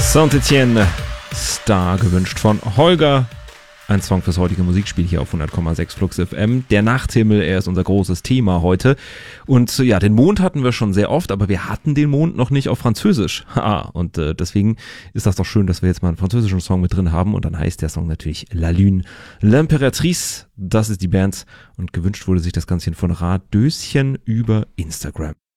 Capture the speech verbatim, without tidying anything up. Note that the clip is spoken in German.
Saint-Étienne Star gewünscht von Holger. Ein Song fürs heutige Musikspiel hier auf hundert Komma sechs Flux F M. Der Nachthimmel, er ist unser großes Thema heute. Und ja, den Mond hatten wir schon sehr oft, aber wir hatten den Mond noch nicht auf Französisch. Ha, und äh, deswegen ist das doch schön, dass wir jetzt mal einen französischen Song mit drin haben. Und dann heißt der Song natürlich La Lune, L'Impératrice. Das ist die Band. Und gewünscht wurde sich das Ganze von Radöschen über Instagram.